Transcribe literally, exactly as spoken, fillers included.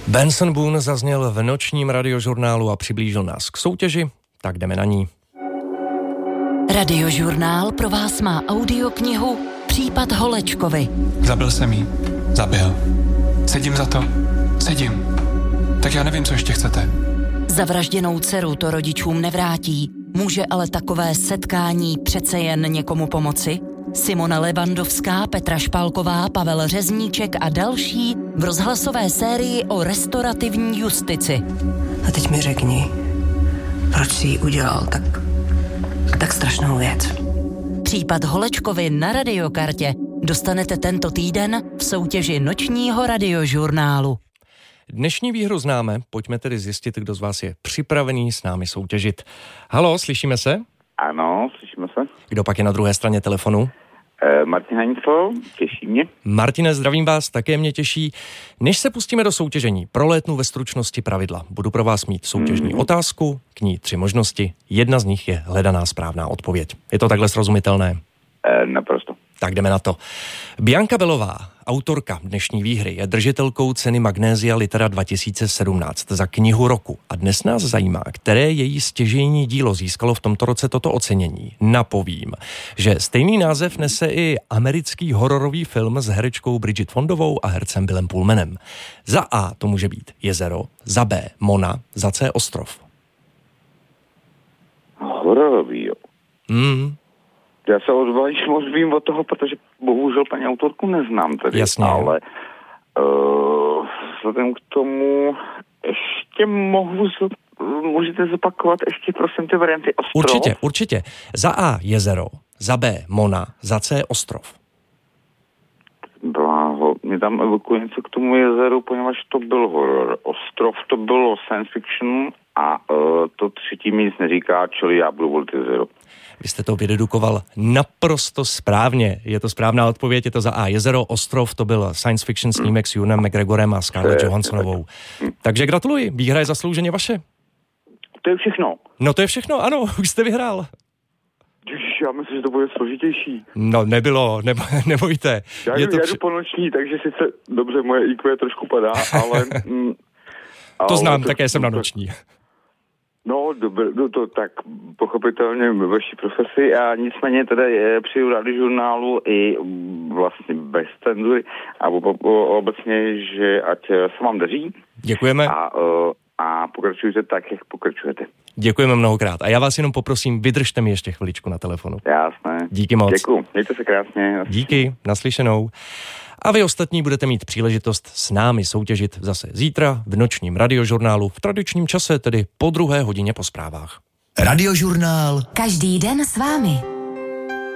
Benson Boone zazněl v nočním radiožurnálu a přiblížil nás k soutěži, tak jdeme na ní. Radiožurnál pro vás má audioknihu Případ Holečkovi. Zabil jsem jí. Zabil. Sedím za to. Sedím. Tak já nevím, co ještě chcete. Zavražděnou dceru to rodičům nevrátí. Může ale takové setkání přece jen někomu pomoci? Simona Levandovská, Petra Špálková, Pavel Řezníček a další v rozhlasové sérii o restaurativní justici. A teď mi řekni, proč jsi jí udělal tak, tak strašnou věc. Případ Holečkovi na Radiokartě dostanete tento týden v soutěži nočního radiožurnálu. Dnešní výhru známe, pojďme tedy zjistit, kdo z vás je připravený s námi soutěžit. Haló, slyšíme se? Ano, slyšíme se. Kdo pak je na druhé straně telefonu? E, Martin Hanicl, těší mě. Martine, zdravím vás, také mě těší. Než se pustíme do soutěžení, prolétnu ve stručnosti pravidla. Budu pro vás mít soutěžní hmm. otázku, k ní tři možnosti. Jedna z nich je hledaná správná odpověď. Je to takhle srozumitelné? E, naprosto. Tak jdeme na to. Bianca Belová, autorka dnešní výhry, je držitelkou ceny Magnesia Litera dva tisíce sedmnáct za knihu roku. A dnes nás zajímá, které její stěžejní dílo získalo v tomto roce toto ocenění. Napovím, že stejný název nese i americký hororový film s herečkou Bridget Fondovou a hercem Billem Pullmanem. Za A to může být Jezero, za B Mona, za C Ostrov. Hororový, jo. Mm. Já se odvalíš moc vím od toho, protože bohužel paní autorku neznám tady. Jasně. Ale uh, vzhledem k tomu ještě mohu, můžete zopakovat ještě prosím ty varianty Ostrov? Určitě, určitě. Za A Jezero, za B Mona, za C Ostrov. Bláho, mě tam evokuje něco k tomu jezeru, poněvadž to byl horor. Ostrov to bylo science fiction a uh, to třetí mi nic neříká, čili já budu volit jezero. Vy jste to vydedukoval naprosto správně. Je to správná odpověď, je to za A Jezero, Ostrov, to byl science fiction snímek s Ewanem McGregorem a Scarlett Johanssonovou. Takže gratuluji, výhra je zaslouženě vaše. To je všechno. No to je všechno, ano, už jste vyhrál. Ježiš, já myslím, že to bude složitější. No nebylo, nebo, nebojte. Já je jdu, to já při... jdu po noční, takže sice dobře, moje í kvé trošku padá, ale... mm, to ale znám, to, také jsem na to, noční. No, dobře, no to tak pochopitelně ve vaší profesi a nicméně teda je při radiožurnálu i vlastně bez cenzury a obecně, že ať se vám daří. Děkujeme. A, a pokračujte tak, jak pokračujete. Děkujeme mnohokrát. A já vás jenom poprosím, vydržte mi ještě chviličku na telefonu. Jasné. Díky moc. Děkuju, mějte se krásně. Díky, naslyšenou. A vy ostatní budete mít příležitost s námi soutěžit zase zítra v nočním radiožurnálu v tradičním čase, tedy po druhé hodině po zprávách. Radiožurnál. Každý den s vámi.